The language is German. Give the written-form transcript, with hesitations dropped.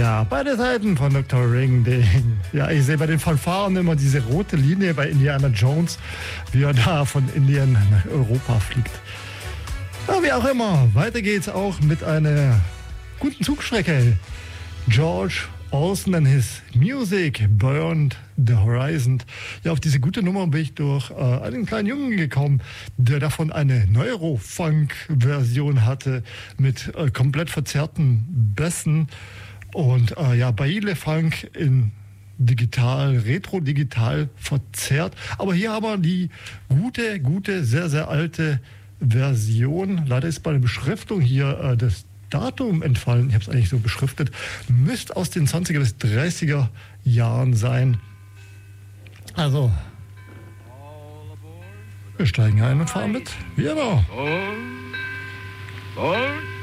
Ja, beide Seiten von Dr. Ring-Ding. Ja, ich sehe bei den Fanfaren immer diese rote Linie bei Indiana Jones, wie er da von Indien nach Europa fliegt. Ja, wie auch immer, weiter geht's auch mit einer guten Zugstrecke. George Olsen and his music burned the horizon. Ja, auf diese gute Nummer bin ich durch einen kleinen Jungen gekommen, der davon eine Neurofunk-Version hatte mit komplett verzerrten Bässen und Baile Funk in digital, retro-digital verzerrt. Aber hier haben wir die gute, sehr, sehr alte Version. Leider ist bei der Beschriftung hier das Datum entfallen. Ich habe es eigentlich so beschriftet. Müsste aus den 20er bis 30er Jahren sein. Also, wir steigen ein und fahren mit. Wie immer.